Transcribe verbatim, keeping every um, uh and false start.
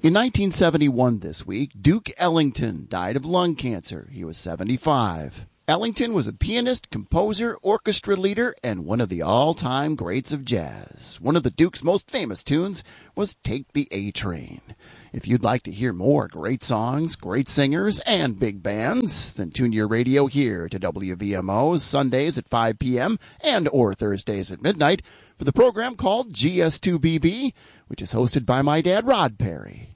In nineteen seventy-one this week, Duke Ellington died of lung cancer. He was seventy-five. Ellington was a pianist, composer, orchestra leader, and one of the all-time greats of jazz. One of the Duke's most famous tunes was Take the A-Train. If you'd like to hear more great songs, great singers, and big bands, then tune your radio here to W V M O Sundays at five p.m. and or Thursdays at midnight for the program called G S two B B, which is hosted by my dad, Rod Perry.